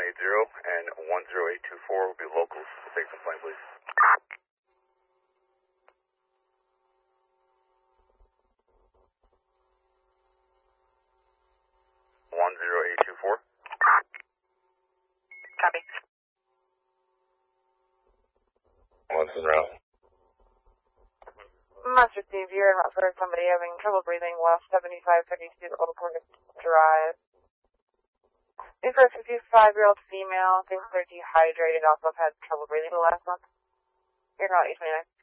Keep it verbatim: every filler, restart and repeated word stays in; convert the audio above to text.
eight zero and one zero eight two four will be locals. Take complaint, please. one zero eight two four. Copy. What's in route? Master Steve, you're in route for somebody having trouble breathing west seventy-five fifty-two Old Cornish Drive. These are a fifty-five-year-old female, thinks they're dehydrated, also have had trouble breathing the last month. You're in route eight twenty-nine.